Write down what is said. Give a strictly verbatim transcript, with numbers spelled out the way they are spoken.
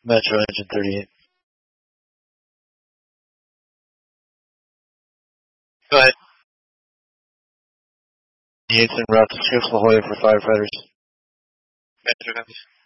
Metro Engine thirty-eight. Go ahead. Yates en route to Chief La Jolla for firefighters. Metro copies.